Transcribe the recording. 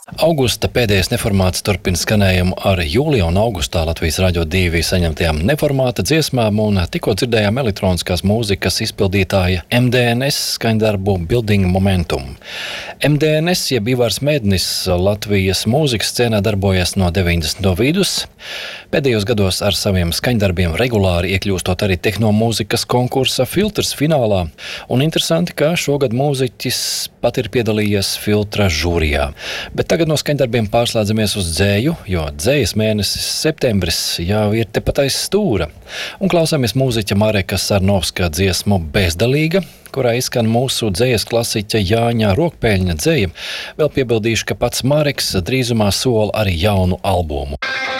Augusta pēdējais neformāts turpina skanējumu ar jūlijā un augustā Latvijas Radio 2 saņemtajām neformāta dziesmām un tikko dzirdējām elektroniskās mūzikas izpildītāja MDNS skaņdarbu Building Momentum. MDNS, jeb Ivars Mednis, Latvijas mūzikas scēnā darbojas no 90. vidus. Pēdējos gados ar saviem skaņdarbiem regulāri iekļūstot arī tehnomūzikas konkursa Filtrs finālā. Un interesanti, ka šogad mūziķis pat ir piedalījies Filtra žūrijā. Bet tagad no skaņdarbiem pārslēdzamies uz dzēju, jo dzējas mēnesis septembris jau ir tepat aiz stūra. Un klausāmies mūziķa Mareka Sarnovska dziesmu Bezdalīga, kurā izskan mūsu dzējas klasiķa Jāņa Rokpēļņa dzēja. Vēl piebildīšu, ka pats Mareks drīzumā sola arī jaunu albumu.